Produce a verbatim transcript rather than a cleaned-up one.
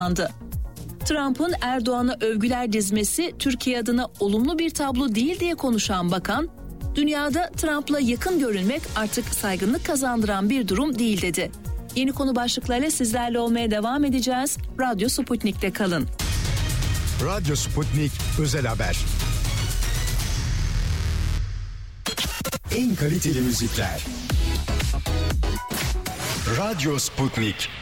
Trump'ın Erdoğan'a övgüler dizmesi Türkiye adına olumlu bir tablo değil diye konuşan bakan, dünyada Trump'la yakın görünmek artık saygınlık kazandıran bir durum değil dedi. Yeni konu başlıklarıyla sizlerle olmaya devam edeceğiz. Radyo Sputnik'te kalın. Radyo Sputnik Özel Haber. En kaliteli müzikler. Radyo Sputnik.